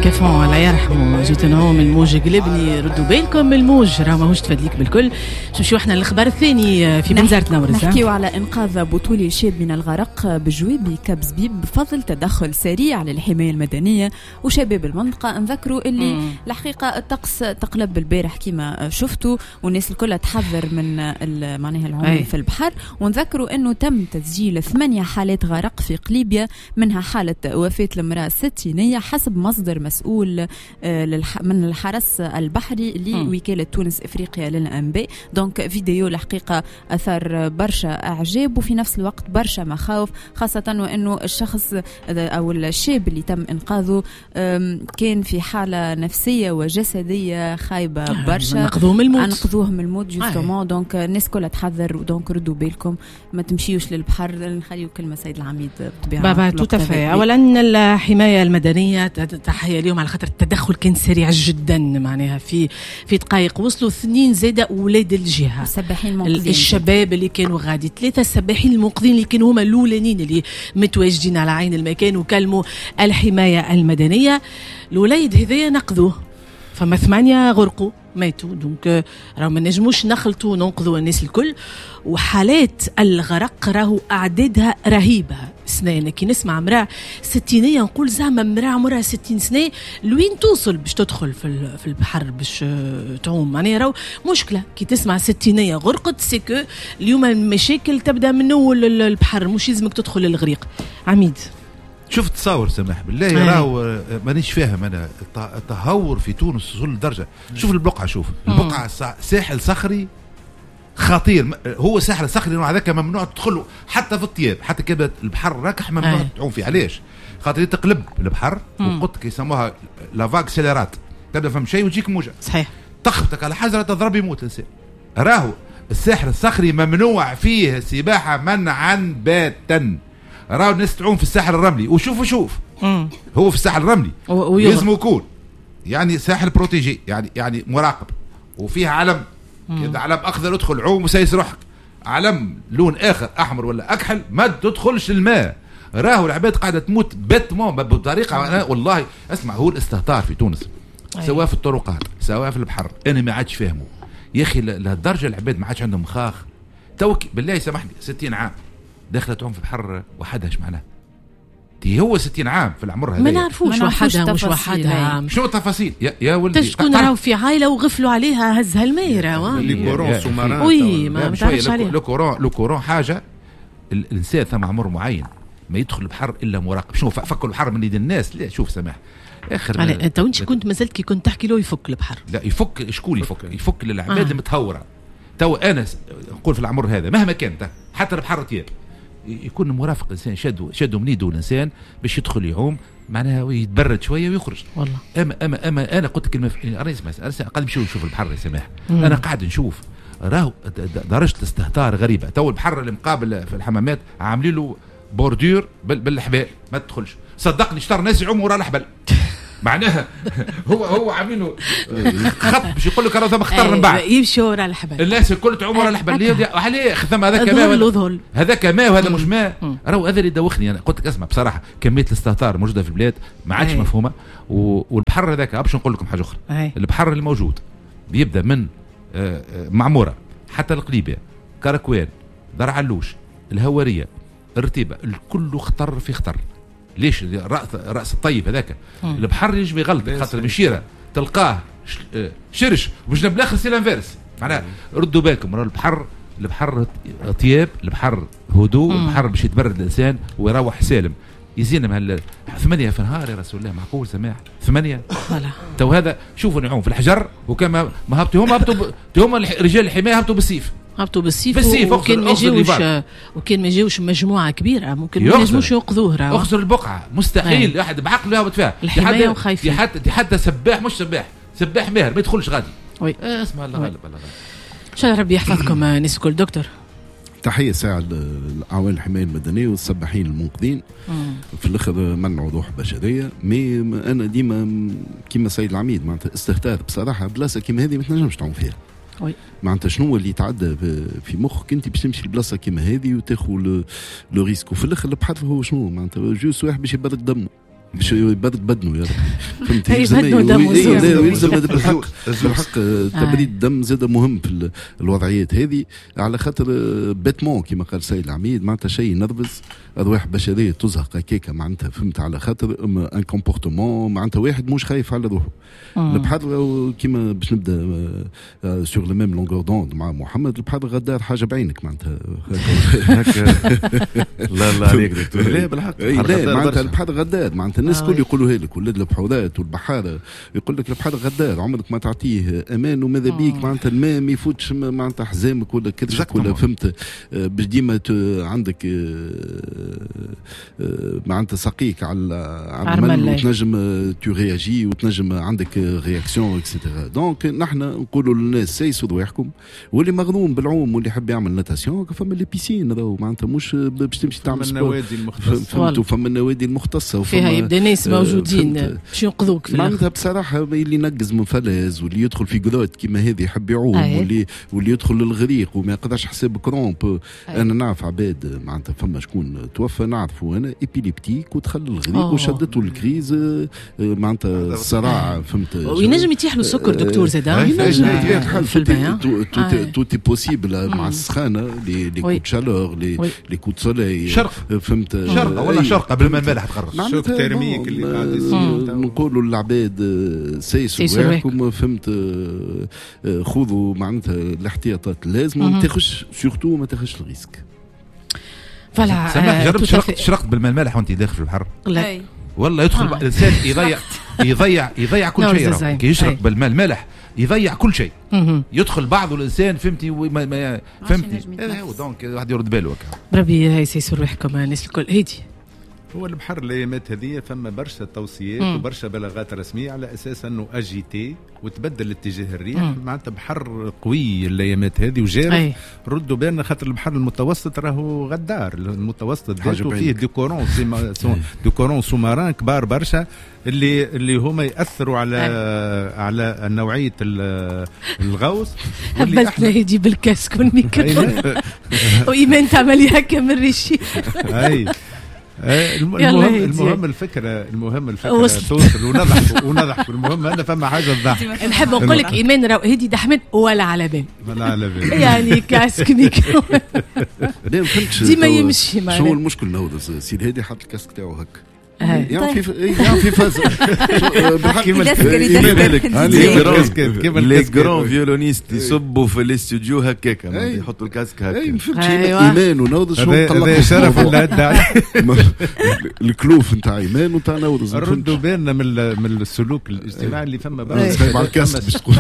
كيفون الله يرحمه جيت انا من الموج قلبني. ردوا بالكم الموج راه ماهوش تفدليك بالكل. شو احنا للخبر الثاني في بنزرتنا ورزا نحكيو على انقاذ بطولي شاب من الغرق بجويبي كبزبيب بفضل تدخل سريع للحمايه المدنيه وشباب المنطقه. نذكروا اللي الحقيقه الطقس تقلب البارح كما شفتوا والناس الكل تحذر من معناها العوم في البحر. ونذكروا انه تم تسجيل 8 حالات غرق في قليبيا منها حاله وفاه المراه ستينيه حسب مصدر مسؤول من الحرس البحري لوكالة تونس إفريقيا للأنباء. دونك فيديو الحقيقة أثار برشا إعجاب وفي نفس الوقت برشا مخاوف، خاصة وأنه الشخص أو الشاب اللي تم إنقاذه كان في حالة نفسية وجسدية خايبة برشا. نقذوه من الموت جوستومون. دونك الناس كلها تحذر. دونك ردوا بالكم ما تمشيوش للبحر. نخليو كلمة سيد العميد بابا توتفى. أولا الحماية المدنية تحية اليوم على خاطر التدخل كان سريع جدا، معناها في دقائق وصلوا 2 زاده اولاد الجهه السباحين الشباب اللي كانوا غادي 3 السباحين المنقذين اللي كانوا هما الاولانيين اللي متواجدين على عين المكان وكلموا الحمايه المدنيه. الوليد هذايا نقذوه، فما 8 غرقوا ماتوا. دونك راهو ما نجموش نخلطوا ننقذوا الناس الكل. وحالات الغرق راهو اعدادها رهيبه. سنين كي نسمع امراه ستينيه نقول زعما امراه عمرها 60 سنه لوين توصل باش تدخل في البحر باش تعوم. معناها راهو مشكله كي تسمع ستينيه غرقت سيكو اليوم المشاكل تبدا من اول البحر، مش لازمك تدخل للغريق. عميد شفت تصاور سماح بالله راهو مانيش فاهم انا التهور في تونس وصل لدرجه. شوف البقعه، شوف البقعه ساحل صخري خطير. هو ساحل صخري هذاك ممنوع تدخله حتى في الطياب، حتى كبد البحر راكح ممنوع تعوم فيه. علاش؟ خاطر تقلب البحر وقلت يسموها لافاغ سيليرات، تبدا فهم شيء وتجيك موجه صحيح تخبطك على حجره تضرب يموت الانسان. راهو الساحل الصخري ممنوع فيه السباحه منعا باتا. راهو الناس تعوم في الساحل الرملي وشوف هو في الساحل الرملي لازم يكون يعني ساحل بروتيجي يعني مراقب وفيه علم كذا، علم اخضر ادخل عوم وسيس روحك، علم لون اخر احمر ولا اكحل ما تدخلش الماء. راهو العباد قاعده تموت باتمون بطريقه والله. اسمع، هو الاستهتار في تونس سواء في الطرقات سواء في البحر انا ما عادش فاهمه يا اخي لهالدرجه. العباد ما عادش عندهم مخاخ. توك بالله سامحني 60 عام داخله تعوم في البحر وحدها ايش معناه؟ هو 60 عام في العمر هذا ما نعرفوش وحدها مش وحدها. شنو التفاصيل يا ولدي؟ تشكون راهو في عائله وغفلوا عليها هزها الماء راهو اللي كورون سوماران. وي ما تعرفش عليها. لو كورون حاجه. الانسان ثم عمر معين ما يدخل البحر الا مراقب. شنو فكوا البحر من يد الناس؟ لا شوف سماح اخر انت وانت كنت مازلت كي كنت تحكي له يفك البحر. لا يفك شكون يفك للعباد المتهوره. تو انا نقول في العمر هذا مهما كان حتى البحر طياب يكون مرافق انسان شدوا من يده الانسان باش يدخل يعوم معناها يتبرد شويه ويخرج. والله اما انا قلت كلمه انا قاعد نمشي نشوف البحر يا سماح. انا قاعد نشوف راهو درجه استهتار غريبه. تو البحر اللي مقابل في الحمامات عاملين له بوردور بالحبال ما تدخلش. صدقني اشتر ناس يعوموا ورا الحبل معناها هو عاملينه خط باش يقول لك انا اختار من بعد يمشوا ورا الحبل. الناس الكل تعوم ورا الحبل. عليه ثم هذاك ماء هذاك ماء وهذا مش ماء. راهو هذا اللي دوخني. انا قلت لك اسمع بصراحه كميه الاستهتار موجوده في البلاد ما عادش مفهومه. والبحر هذاك باش نقول لكم حاجه اخرى. البحر اللي موجود بيبدا من معموره حتى القليبيه كركوان دار علوش الهواريه الرتيبه الكل خطر في خطر. ليش؟ رأس الطيب هذاك البحر يجي يغلط خاطر مشيره تلقاه شرش وبجنب الاخر سي لانفيرس. معناها ردوا بالكم البحر طياب، البحر هدوء، البحر باش يتبرد الانسان ويروح سالم. يزينا من 8 في النهار يا رسول الله معقول سماح 8 تو هذا شوفوا نعوم في الحجر وكما ما هبطوا هم رجال الحمايه هبطوا بالسيف وكان ما يجيوش مجموعه كبيره ممكن ما ينجموش ينقذوه. راه اخسر البقعه مستحيل واحد بعقله يهبط فيها. الحمايه وخايفين حتى سباح مش سباح ماهر ما يدخلش غادي. اسمع الله غالب الله ان شاء الله ربي يحفظكم ناس الكل. دكتور تحيه ساعه الاعوان الحمايه المدنيه والسباحين المنقذين. في الاخر منعوا روح بشريه. انا ديما كيما سيد العميد معناتها استهتار بصراحه. بلاصه كيما هذه ما تنجمش تعوم فيها. معناتها شنو اللي يتعدى في مخك انت باش تمشي لبلاصه كيما هذه وتاخذ لو ريسك. وفي الاخر البحر هو شنو معناتها جوس واحد باش يبرد دمه. باش يبرد بدنه يا ربي فهمت. يلزم بالحق تبريد الدم زاد مهم في الوضعيات هذه، على خاطر بيتمون كما قال سيد العميد معناتها شيء نرفز ارواح بشريه تزهق هكاك معناتها فهمت، على خاطر ان كومبورتمون معناتها واحد مش خايف على روحه. البحر كيما باش نبدا سور لو ميم لونغور دوند مع محمد، البحر غدار حاجه بعينك معناتها لا عليك دكتور، لا بالحق لا معناتها البحر غدار، معناتها الناس الكل يقولوها لك، ولاد البحورات والبحاره يقول لك البحر غدار، عمرك ما تعطيه امان وماذا بيك معناتها الماء ما يفوتش معناتها حزامك ولا كرشك ولا فهمت، باش ديما عندك معناتها سقيك على المل وتنجم تو رياجي وتنجم عندك رياكسيون اكسيتيرا. دونك نحن نقولوا للناس سيسوا رواحكم، واللي مغروم بالعوم واللي يحب يعمل ناتاسيون فما لي بيسين راهو معناتها مش باش تمشي تعمل النوادي المختصه، فهمتوا فما النوادي المختصه فيها يبدا ناس موجودين باش ينقذوك في معناتها بصراحه اللي ينقز من فلاز واللي يدخل في قروت كيما هذه يحب يعوم واللي يدخل للغريق وما يقدرش حساب كرومب. انا نعرف عباد معناتها فما شكون توفى نعرفه انا ايبيليبتيك ودخل الغريق وشدته الكريز معناتها الصراع فهمت، وينجم يتيح له السكر دكتور زاد ينجم في البيان توتي بوسيبل مع السخانه لي كوت شالور لي كوت سولي شرق فهمت، شرق ولا شرق قبل ما المالح تقرب شوك ترميك اللي قاعد يصير. نقولوا للعباد سيسوا رواحكم فهمت، خذوا معناتها الاحتياطات اللازم وما تاخذش سورتو ما تاخذش الريسك. فلا سامح جربت شرقت بالماء المالح وانت داخل في البحر؟ لا والله يدخل الانسان يضيع كل شيء كي يشرب بالماء المالح يضيع كل شيء. يدخل بعض الانسان فهمتي فهمتي دونك واحد يرد باله بربي يسيسوا روحكم الناس الكل. هيدي هو البحر الايامات هذه فما برشا توصيات وبرشا بلاغات رسميه على اساس انه اجيتي وتبدل اتجاه الريح معناتها بحر قوي الايامات هذه وجارف. ردوا بالنا خاطر البحر المتوسط راهو غدار، المتوسط ذاته فيه ديكورون سوماران كبار برشا اللي هما ياثروا على نوعيه الغوص. هبلت له يجي بالكاسك والميكروفون وايمان تعملي هكا من ريشي. المهم الفكره توصل ونضحك المهم انا فما حاجه تضحك. نحب نقول لك ايمان راهو هدي دحمن ولا على بال يعني كاسك ميكرو لا ما فهمتش ديما يمشي معنا. شو المشكل نوض سيدي هادي حط الكاسك تاعو هكا يعني في فاز كيما لي جران فيولونيست يصبوا في الاستوديو هكاك يحطوا الكاسك هكا. ما فهمتش ايمان ونوض شو هذا شرف الكلوف نتاع ايمان ونتاع نوض. ردوا بالنا من السلوك الاجتماعي اللي فما مع الكاسك باش تقول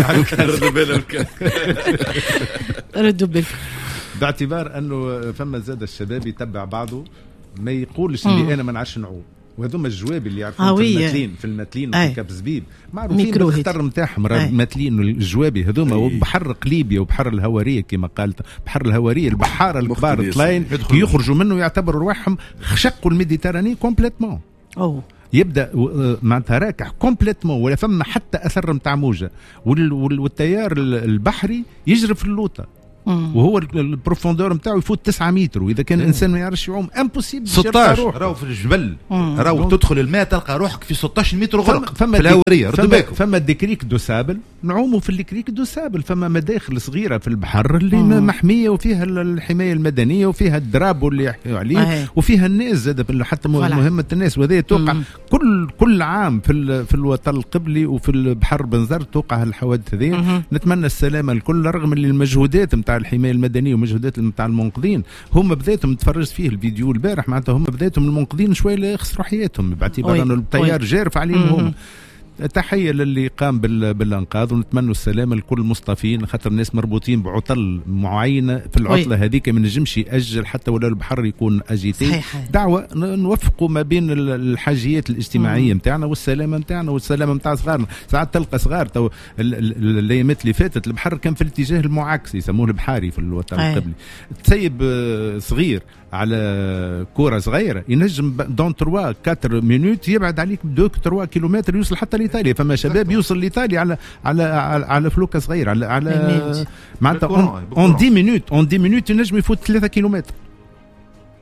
ردوا بالك باعتبار انه فما زاد الشباب يتبع بعضه ما يقولش اللي انا ما نعرفش نعوم، وهذوما الجواب اللي يعرفون في المتلين وفي كاب زبيب معروفين بالخطر نتاعهم. المتلين والجوابي هذوما وبحر قليبيا وبحر الهواريه كما قالت بحر الهواريه البحاره الكبار طلاين كي يخرجوا منه يعتبروا روحهم شقوا الميديتراني كومبليتمون. يبدا معناتها راكح كومبليتمون ولا فما حتى اثر نتاع موجه والتيار البحري يجري في اللوطه وهو البروفوندور نتاعو يفوت 9 متر، واذا كان الانسان ما يعرفش يعوم امبوسيبل 16 راهو في الجبل راهو تدخل الماء تلقى روحك في 16 متر غرق في الهواريه. فما ديكريك دو سابل نعوموا في الكريك دو سابل، فما مداخل صغيره في البحر اللي محميه وفيها الحمايه المدنيه وفيها الدراب اللي يحكيوا عليه وفيها الناس زاد حتى مهمه الناس، وهذه توقع كل عام في الوطن القبلي وفي البحر بنزر توقع الحوادث هذه. نتمنى السلامه الكل رغم اللي المجهودات نتاع الحمايه المدنيه ومجهودات نتاع المنقذين هم بدايتهم تفرجت فيه الفيديو البارح معناتها هم بدايتهم المنقذين شويه لا يخسروا حياتهم باعتبار انه التيار جارف عليهم هم. تحيه للي قام بالانقاذ ونتمنوا السلامه لكل المصطفين خاطر الناس مربوطين بعطل معينه في العطله هذيك ما نجمش ياجل حتى ولا البحر يكون اجيتي. دعوه نوفقوا ما بين الحاجيات الاجتماعيه نتاعنا والسلامه نتاعنا والسلامه نتاع صغارنا. ساعات تلقى صغار تو الايامات اللي فاتت البحر كان في الاتجاه المعاكس يسموه البحاري في الوطن القبلي. تسيب صغير على كرة صغيرة ينجم دون 3 4 مينوت يبعد عليك 2-3 كيلومتر يوصل حتى لإيطاليا. فما شباب يوصل لإيطاليا على فلوكة صغيرة على معناتها اون 10 مينوت ينجم يفوت 3 كيلومتر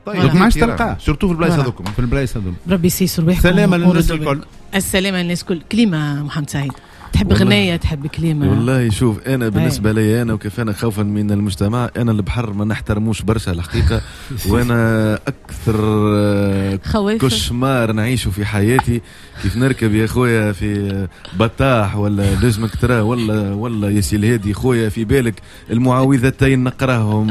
طيب ما عادش تلقاه سورتو في البلايص هذوكم. في البلايص هذوم. ربي يسيسر روحكم. سلامة للناس الكل. السلامة للناس الكل. كلمة محمد سعيد، تحب غنية تحب كلمة؟ والله شوف انا بالنسبه لي انا وكيف انا خوفا من المجتمع، انا البحر ما نحترموش برشا الحقيقه. وانا اكثر كشمار نعيشه في حياتي كيف نركب يا خويا في بطاح ولا لجمك ترى ولا ياسي الهادي خويا، في بالك المعوذتين نقراهم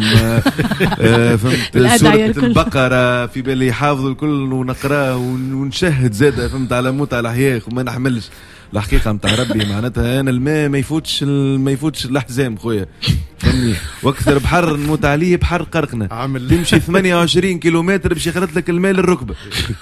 فهمت، سورة البقرة في بالي حافظ الكل ونقراه ونشهد زاده فهمت على موت على حياة وما نحملش الحقيقه نتاع ربي. معناتها انا الماء ما يفوتش الاحزام خويا فهمني، واكثر بحر نموت عليه بحر قرقنا، تمشي 28 كيلومتر باش يخلط لك الماء للركبه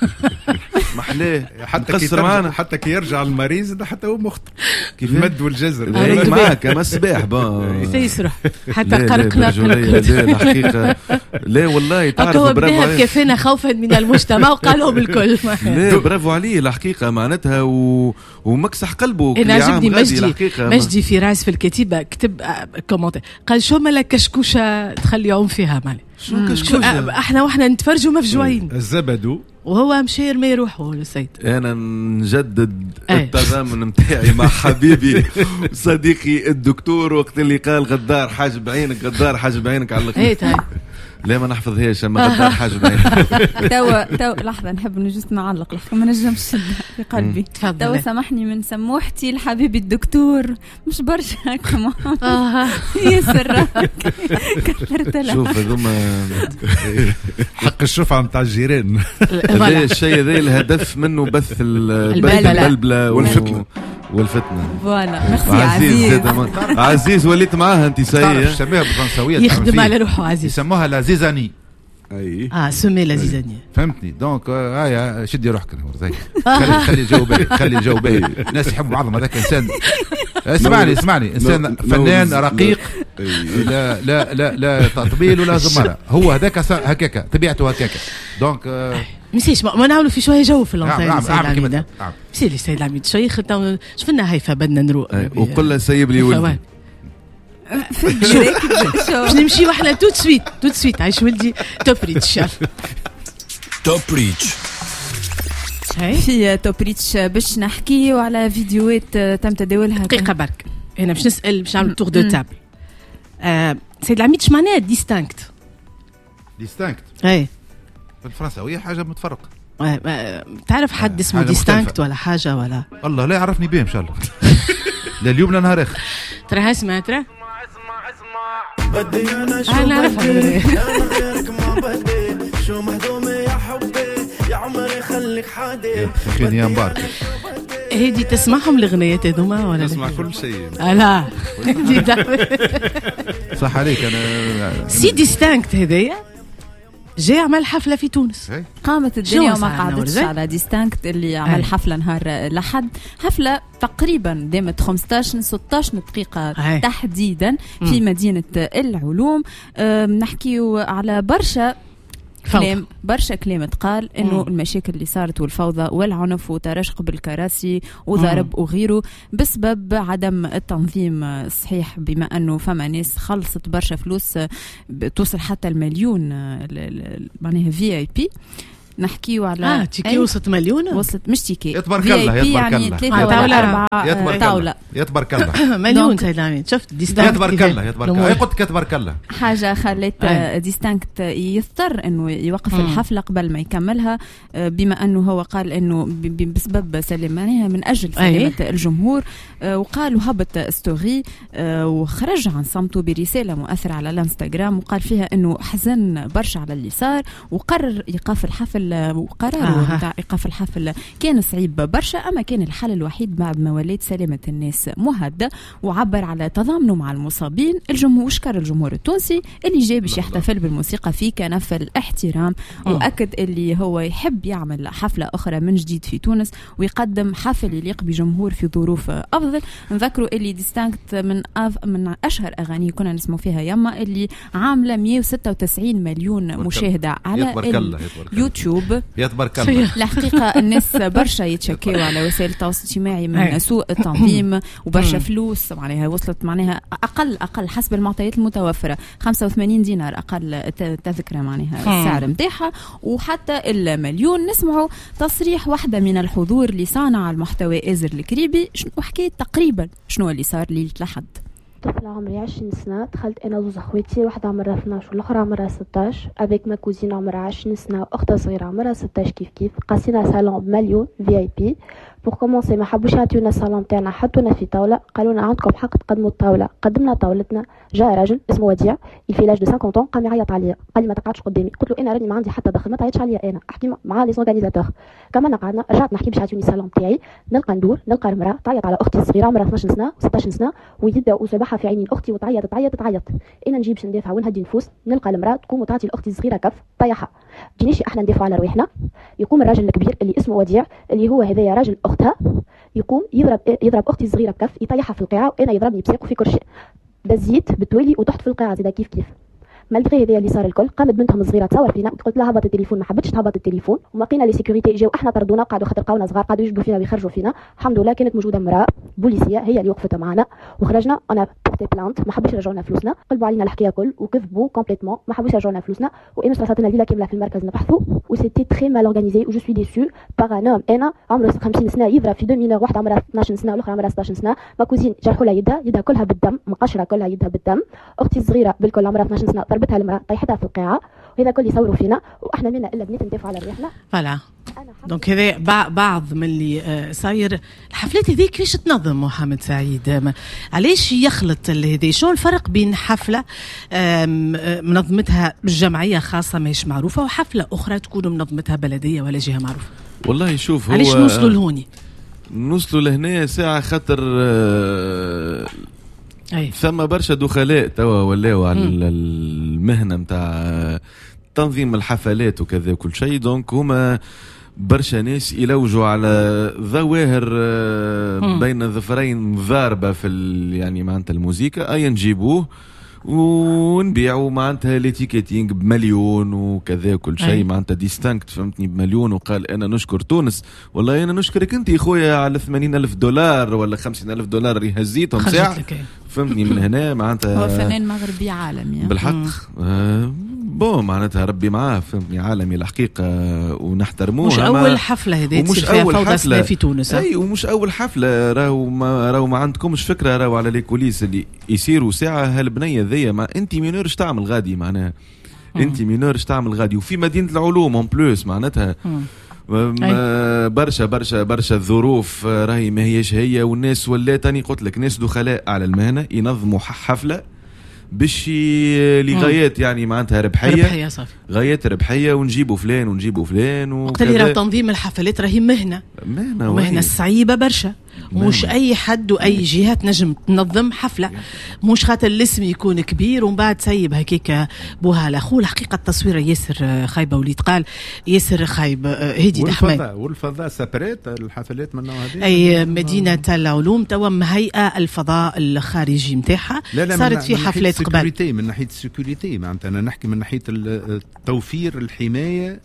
محلاه حتى كي يرجع المريض حتى هو مخطئ كيف المد والجزر معاك اما السباح سيسرح حتى قرقنا لا الحقيقه لا والله تعرف برافو عليه كيفنا خوفا من المجتمع وقالهم الكل لا برافو عليه الحقيقه معناتها ومكسح قلبه. انا عجبني مجدي فراس في الكتيبه كتب كومنتير قال شو مالك كشكوشه تخلي يعوم فيها مالي شو كشكوشه احنا نتفرجوا مفجوعين الزبدو وهو مشير ما يروحوا السيد. انا نجدد التضامن نتاعي مع حبيبي صديقي الدكتور وقت اللي قال غدار حاجب عينك على الخير. لا ما نحفظهاش اما غدار حاجب عينك. تو لحظه نحب نجلس نعلق لك ما نجمش في قلبي. تو سامحني من سموحتي لحبيبي الدكتور مش برشا كمان ياسر كثرت له. شوف هذوما حق الشفعه نتاع الجيران. هذا الشيء هذا الهدف منه بث البلبله والفتنه. فوالا ميرسي عزيز وليت معاها انت سايي يسموها بالفرنساويه يخدم على روحه عزيز يسموها لا زيزاني. سمي لا زيزاني فهمتني. دونك هيا شدي روحك زي خلي الجو باهي الناس يحبوا بعضهم. هذاك انسان اسمعني انسان فنان رقيق لا لا لا لا تطبيل ولا زمره. هو هذاك هكاك طبيعته هكاك. دونك مسيش ما نعملوا في شويه جو في اللونسين. سيد العميد مسيلي سيد العميد شويه شفنا هيفا بدنا نروق وقل له سيب لي ولدي باش نمشي وحنا توت سويت عايش ولدي توب ريتش في توب ريتش باش نحكيو على فيديوهات تم تداولها. دقيقه برك انا باش نسال باش نعمل تور دو تابل. سيد العميد اش معناها ديستانكت اي بالفرنساويه حاجه متفرقه. تعرف حد اسمه ديستانكت ولا حاجه ولا والله لا يعرفني بيه ان شاء الله لا اليوم لا نهار اخر. ترى اسمع ترى بدي انا شو بدي انا غيرك ما بدي شو مهضومه يا حبي يا عمري خليك حادي خليني يا مبارك. هدي تسمعهم الاغنيات هذوما ولا تسمع كل شيء؟ لا صح عليك. انا سي ديستانكت هذايا جاي عمل حفله في تونس. قامت الدنيا وما قعدتش على ديستانكت اللي عمل حفله نهار الأحد. حفله تقريبا دامت 15-16 دقيقه تحديدا في مدينه العلوم. نحكيو على برشا كلام تقال انه المشاكل اللي صارت والفوضى والعنف وترشق بالكراسي وضرب وغيره بسبب عدم التنظيم الصحيح، بما انه فما ناس خلصت برشا فلوس توصل حتى المليون معناها VIP. نحكيو على تيكي وصلت مليون وصلت مش تيكي يتبارك الله يعني 3 ولا 4 طاولة يتبارك الله مليون سيد العميد. شفت ديستانكت يتبارك الله قلت يتبارك الله حاجة خلت ديستانكت يضطر انه يوقف الحفلة قبل ما يكملها، بما انه هو قال انه بسبب سلامانها من اجل سلامة الجمهور، وقال وهبط ستوري وخرج عن صمته برسالة مؤثرة على الانستغرام وقال فيها انه حزن برشا على اللي صار وقرر ايقاف الحفل. وقراره نتاع ايقاف الحفل كان صعيب برشا، اما كان الحل الوحيد بعد ما ولات سلامه الناس مهدده، وعبر على تضامنه مع المصابين. الجمهور وشكر الجمهور التونسي اللي جاي باش يحتفل بالموسيقى في كنف الاحترام، واكد اللي هو يحب يعمل حفله اخرى من جديد في تونس ويقدم حفل يليق بجمهور في ظروف افضل. نذكروا اللي ديستانكت من اشهر اغاني كنا نسمع فيها يما اللي عامله 196 مليون مشاهده على يوتيوب مكتوب يا تبارك الله. الحقيقة الناس برشا يتشكيوا على وسائل التواصل الاجتماعي من سوء التنظيم وبرشا فلوس معناها وصلت معناها أقل حسب المعطيات المتوفرة 85 دينار أقل تذكرة معناها السعر متاعها وحتى المليون. نسمعوا تصريح واحدة من الحضور لصانع المحتوى آزر الكريبي شنو حكيت تقريبا شنو اللي صار ليلة الأحد. طفلة عمري 20 سنة، دخلت أنا وزوج أخواتي، واحدة عمرها 12 والأخرى عمرها 16 افيك ما كوزين عمرها 20 سنة وأختها صغيرة عمرها 16 كيف قاسينا صالون بمليون VIP. بور كومونسي ما حبوش يعطيونا الصالون تاعنا، حطونا في طاولة، قالوا لنا عندكم حق تقدموا الطاولة. قدمنا طاولتنا، جاء راجل اسمه وديع في لاج دو 50 قام يعيط عليا، قال لي ما تقعدش قدامي. قلت له انا راني ما عندي حتى دخل، ما تعيطش عليا انا، احكي مع لي زورغانيزاتور. كمان قعدنا، رجعت نحكي باش يعطوني الصالون تاعي، نلقى ندور نلقى المراه تعيط على اختي الصغيره عمرها 12 سنه و16 سنه ويبدا وسبحها في عيني اختي وتعيط تعيط. انا نجيب باش ندافع ونهدي نفوس، نلقى المراه تقوم وتعطي لاختي الصغيره كف طيحها. جينيش احنا ندافع على رواحنا، يقوم الراجل الكبير اللي اسمه وديع اللي هو هذايا راجل اختها، يقوم يضرب اختي الصغيره بكف يطيحها في القاعه وانا يضربني بساق وفي كل شيء. بزيت بالتوالي وطحت في القاعه زيدا كيف مالغري هذا اللي صار الكل. قامت بنتهم الصغيره تصور فينا، قلت لها هبط التليفون، ما حبتش تهبط التليفون. وما لقينا لي سيكوريتي جاو احنا طردونا وقعدوا خاطر لقاونا صغار قعدوا يجبدوا فينا ويخرجوا فينا. الحمد لله كانت موجوده امراه بوليسيه هي اللي وقفت معنا وخرجنا. انا بورتي بلانت، ما حبوش يرجعونا فلوسنا، قلبوا علينا الحكايه كل وكذبوا كومبليتمون، ما حبوش يرجعونا فلوسنا. وانا صرفتنا الليله كامله في المركز نبحثوا وسيتي تري مال اورغانيزي و جو سوي ديسو باغ ان اوم. انا عمره 50 سنه يضرب في دو مينور، واحده عمرها 12 سنه والاخرى عمرها 16 سنه. ما كوزين جرحوا لها يدها كلها بالدم، مقشره كلها يدها بالدم. اختي الصغيره بالكل عمرها 12 سنه ضربتها المراه طيحتها في القاعه. وهذا كل يصوروا فينا واحنا منا الا بنات ندافعوا على رواحنا. فوالا دونك هذا بعض من اللي صاير. الحفلات هذيك كيفاش تنظم محمد سعيد؟ علاش يخلط هذا؟ شو الفرق بين حفله منظمتها جمعيه خاصه ماهيش معروفه وحفله اخرى تكون منظمتها بلديه ولا جهه معروفه؟ والله شوف، علاش نوصلوا لهوني؟ نوصلوا لهنا ساعه خاطر ثم برشا دخلاء توا ولاو على المهنه نتاع تنظيم الحفلات وكذا وكل شيء. دونك هما برشا ناس يلوجوا على ظواهر بين الظفرين ضاربه في يعني معناتها الموسيقى، اي نجيبوه ونبيعوا معناتها ليتيكيتينغ بمليون وكذا وكل شيء معناتها ديستانكت فهمتني بمليون. وقال انا نشكر تونس، والله انا نشكرك انت يا خويا على $80,000 ولا $50,000 اللي هزيتهم ساعه فهمتني. من هنا معناتها هو فنان مغربي عالمي بالحق. بون معناتها ربي معاه فهمتني، عالمي الحقيقه ونحترموه. مش اول حفله هذه تصير فيها فوضى سنة في تونس. اي ومش اول حفله. راهو ما عندكمش فكره، راهو على لي كوليس اللي يصيروا ساعه هالبنيه ذي. ما انت مينورش تعمل غادي معناها، انت مينورش تعمل غادي وفي مدينه العلوم اون بلوس معناتها برشا برشا برشا الظروف راهي ما هيش هي. والناس ولات تاني قلت لك ناس دخلاء على المهنه ينظموا حفله باش لغايات يعني معناتها ربحيه صافي، غايات ربحيه ونجيبوا فلان ونجيبوا فلان. وقت اللي راه تنظيم الحفلات راهي مهنه صعيبه برشا. مش اي حد واي جهه تنجم تنظم حفله، مش خاطر الاسم يكون كبير ومن بعد تسيب هكاك بوها على خو. الحقيقه التصويره ياسر خايبه وليد قال ياسر خايب. هدي دحمان والفضاء سابريت الحفلات من النوع هذه. اي مدينه العلوم توا مهيئه الفضاء الخارجي نتاعها، صارت في حفلات قبل. من ناحيه السيكوريتي معناتها انا نحكي من ناحيه توفير الحمايه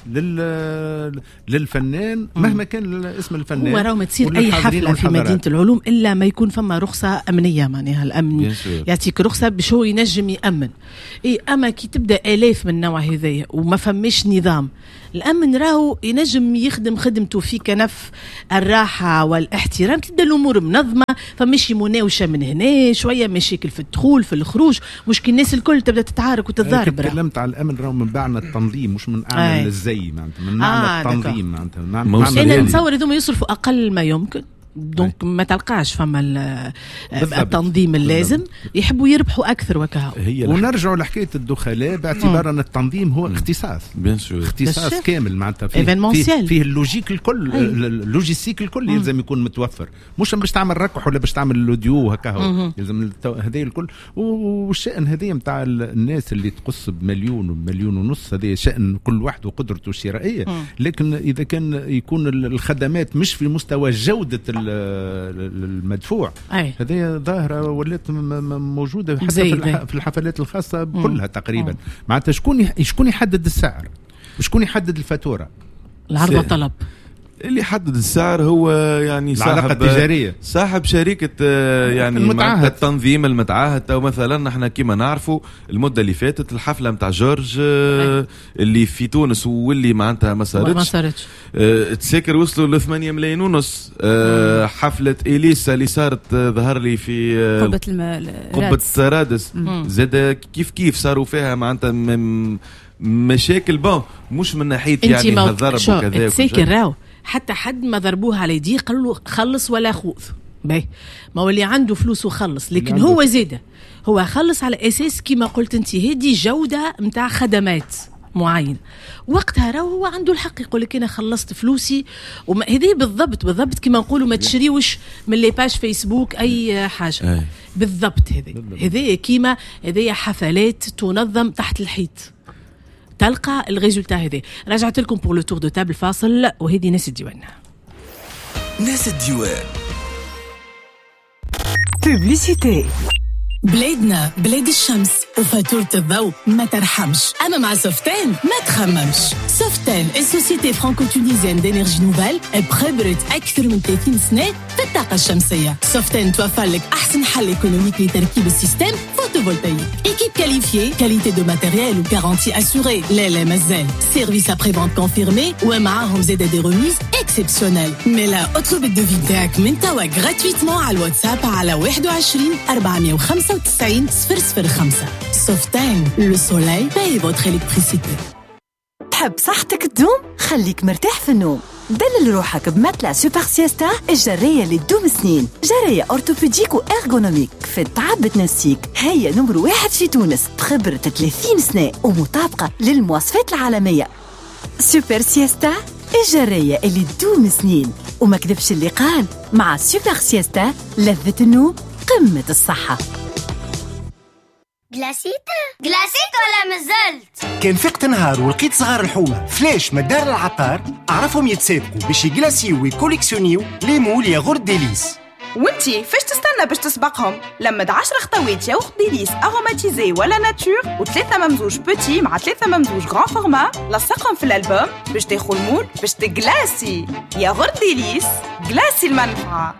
للفنان مهما كان اسم الفنان. هو راهو ما تصير اي حفله في مدينه العلوم الا ما يكون فما رخصه امنيه، معناها الامن يعطيك رخصه باش هو ينجم يامن. اما كي تبدا الاف من النوع هذايا وما فماش نظام، الامن راهو ينجم يخدم خدمته في كنف الراحه والاحترام، تبدا الامور منظمه، فماشي مناوشه من هنا شويه مشاكل في الدخول في الخروج، مشكل الناس الكل تبدا تتعارك وتتضارب. تكلمت على الامن راهو من بعنا التنظيم مش من اعمل الزي معناتها من معنى التنظيم معناتها. انا نتصور هذوما يصرفوا اقل ما يمكن، دونك ما تلقاش فما التنظيم اللازم، يحبوا يربحوا اكثر وكها. ونرجعوا لحكايه الدخلاء باعتبار ان التنظيم هو اختصاص اختصاص كامل معناتها فيه اللوجيك الكل اللوجيستيك الكل يلزم يكون متوفر، مش باش تعمل ركح ولا باش تعمل الاوديو هكا يلزم هذا الكل. والشأن هذا نتاع الناس اللي تقص بمليون ومليون ونص هذا شأن كل واحد وقدرته الشرائيه، لكن اذا كان يكون الخدمات مش في مستوى جوده المدفوع هذه ظاهرة ولات موجودة حتى في الحفلات الخاصة كلها تقريبا. معناتها شكون يحدد السعر وشكون يحدد الفاتورة؟ العرض والطلب. اللي يحدد السعر هو يعني صاحب شركة يعني المتعهد. التنظيم المتعهد. أو مثلا نحن كما نعرفوا المدة اللي فاتت الحفلة متاع جورج اللي في تونس واللي معناتها ما صارتش تسكر وصلوا ل 8 ملايين ونص. حفلة إليسا اللي صارت ظهر لي في قبة رادس زاد كيف صاروا فيها معناتها مشاكل بون مش من ناحية يعني الضرب وكذا تسكر راو حتى حد ما ضربوه على يديه قالوا له خلص ولا خوذ باهي ما هو اللي عنده فلوس وخلص لكن هو زيده هو خلص على اساس كما قلت انت هذه جوده نتاع خدمات معين وقتها راهو هو عنده الحق يقول لك انا خلصت فلوسي وهذه بالضبط كما نقولوا ما تشريوش من لي باج فيسبوك اي حاجه بالضبط هذه كيما هذه حفلات تنظم تحت الحيط تلقى الريزولتا هذه. رجعت لكم بور لو تور دو تابل فاصل وهذه ناس الديوان. ناس الديوان بوبليسيتي. بلادنا بلاد الشمس وفاتورة الضوء ما ترحمش. أما مع سوفتين ما تخممش. سوفتين السوسيتي فرانكو-تونيزيان دينيرجي نوفال بخبرة أكثر من 30 سنة في الطاقة الشمسية. سوفتين توفر لك أحسن حل إيكونوميك لتركيب السيستم فوتوفولتايك. إيكيب كاليفيي، كاليتي دو ماتيريال وكارانتي أسوري. لا مازال. سيرفيس أبري فونت كونفيرمي ومعاهم زادة دي ريميز إكسبسيونيل. ملا اطلب الدوفي تاعك من توا غراتويتمون على الواتساب على 21 495 005. Softaine, le soleil paye votre électricité. تحب صحتك تدوم؟ خليك مرتاح في النوم. دلل روحك بمتلة سوبر سيستا الجرية اللي تدوم سنين. جرية أورتوبيديك وإرغونوميك في التعب بتنسيك. هي نمر 1 في تونس بخبرة 30 سنة ومطابقة للمواصفات العالمية. سوبر سيستا الجرية اللي تدوم سنين. وما كذبش اللي قال مع سوبر سيستا لذة النوم قمة الصحة. جلاسيت ولا مازلت؟ كان فقت نهار ولقيت صغار الحومة فلاش مدار العطار أعرفهم يتسابقوا باش يجلاسيو ويكوليكسيونيو لي مول ياغورت ديليس. وانتي فاش تستنى باش تسبقهم؟ لمد 10 خطوات ياغورت ديليس اروماتيزي ولا ناتور و3 ممزوج بوتي مع 3 ممزوج غران فورما لصقهم في الالبوم باش تاخذ المول باش تجلاسي. ياغورت ديليس جلاسي المنفعة.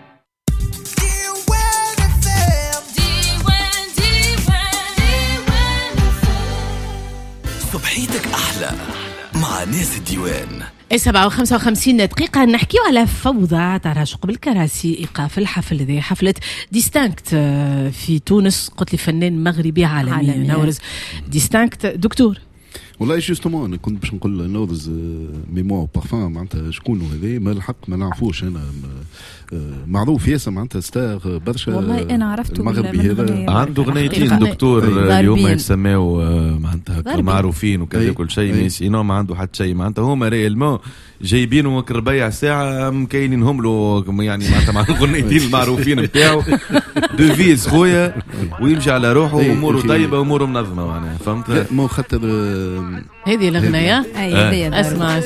صبحيتك أحلى مع ناس الديوان. 7:55 دقيقة نحكيو على فوضى تراشق بالكراسي إيقاف الحفل ذي حفلة ديستانكت في تونس. قلت لي فنان مغربي عالمي نورز ديستانكت. دكتور والله جوستومون انا كنت باش نقول نوضز ميموا بارفان معناتها شكون هذا ما الحق ما نعرفوش انا معروف ياسر معناتها ستار برشا. والله انا عرفته المغربي هذا عنده غنيتين دكتور اليوم يتسموا معناتها معروفين وكذا كل شيء ميسينو ما عنده حتى شيء معناتها هما ريالمون جايبينه ربيع ساعه مكاينينهم له يعني معناتها مع الغنيتين المعروفين نتاعو دوفيز خويا ويمشي على روحه واموره طيبه واموره منظمه معناها فهمت. مو خاطر هذه الأغنية اسمع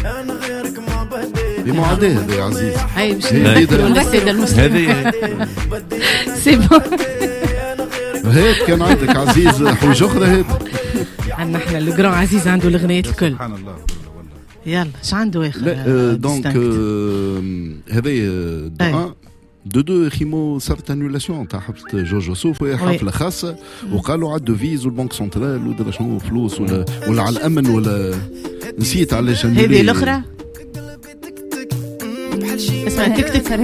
بمعاداة هذا يا عزيز. هاي باش نذكروا للسادة المسلمين. هذه سي بون هيك كان عندك عزيز حويج أخرى هيك. عندنا احنا الجران عزيز عنده الأغنيات الكل. سبحان الله. يلا اش عنده آخر؟ دونك هذا دو خيمو صارت انولاسيون تاع حفله جورج وسوف وهي حفله خاصه وقالوا على الدوفيز والبنك سنترال ودرا شنو فلوس ولا على الامن ولا نسيت علاش هذه الاخرى اسمها تك تك